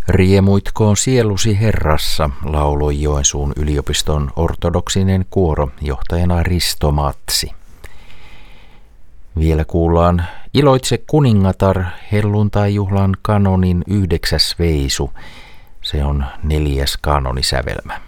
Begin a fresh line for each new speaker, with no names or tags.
Riemuitkoon sielusi Herrassa, lauloi Joensuun yliopiston ortodoksinen kuoro johtajana Risto Matsi. Vielä kuullaan Iloitse kuningatar helluntai-juhlan kanonin 9. veisu. Se on 4. kanonisävelmä.